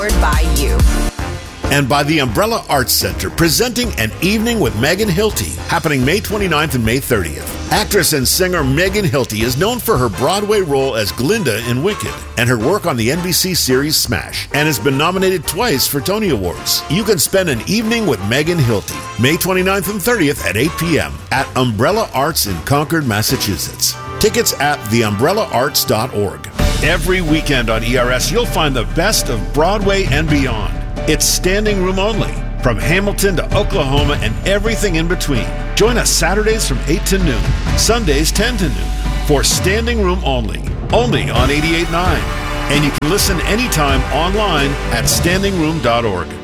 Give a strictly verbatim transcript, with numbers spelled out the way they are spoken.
by you. And by the Umbrella Arts Center, presenting An Evening with Megan Hilty, happening May twenty-ninth and May thirtieth. Actress and singer Megan Hilty is known for her Broadway role as Glinda in Wicked and her work on the N B C series Smash, and has been nominated twice for Tony Awards. You can spend an evening with Megan Hilty, May twenty-ninth and thirtieth at eight p.m. at Umbrella Arts in Concord, Massachusetts. Tickets at the umbrella arts dot org. Every weekend on E R S, you'll find the best of Broadway and beyond. It's standing room only, from Hamilton to Oklahoma and everything in between. Join us Saturdays from eight to noon, Sundays ten to noon, for standing room only, only on eighty-eight point nine. And you can listen anytime online at standing room dot org.